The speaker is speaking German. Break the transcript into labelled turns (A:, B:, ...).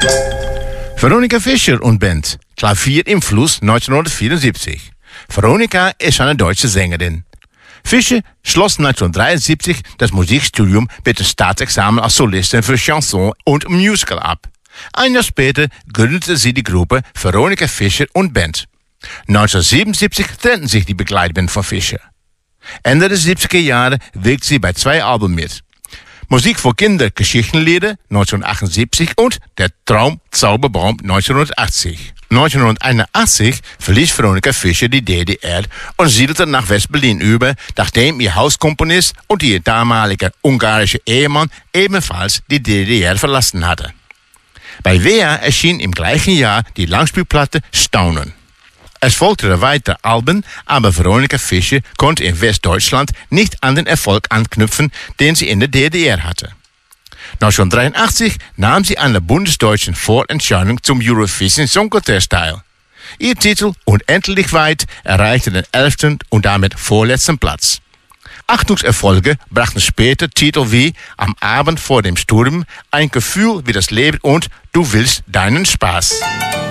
A: Veronica Fischer und Band. Klavier im Fluss 1974. Veronica ist eine deutsche Sängerin. Fischer schloss 1973 das Musikstudium mit dem Staatsexamen als Solistin für Chanson und Musical ab. Ein Jahr später gründete sie die Gruppe Veronica Fischer und Band. 1977 trennten sich die Begleitband von Fischer. Ende der 70er Jahre wirkte sie bei 2 Alben mit. Musik für Kinder, Geschichtenlieder 1978 und Der Traum Zauberbaum 1980. 1981 verließ Veronica Fischer die DDR und siedelte nach West-Berlin über, nachdem ihr Hauskomponist und ihr damaliger ungarischer Ehemann ebenfalls die DDR verlassen hatte. Bei WEA erschien im gleichen Jahr die Langspielplatte Staunen. Es folgten weitere Alben, aber Veronica Fischer konnte in Westdeutschland nicht an den Erfolg anknüpfen, den sie in der DDR hatte. 1983 nahm sie an der bundesdeutschen Vorentscheidung zum Eurovision Song Contest teil. Ihr Titel Unendlich weit erreichte den 11. und damit vorletzten Platz. Achtungserfolge brachten später Titel wie Am Abend vor dem Sturm, Ein Gefühl wie das Leben und Du willst deinen Spaß.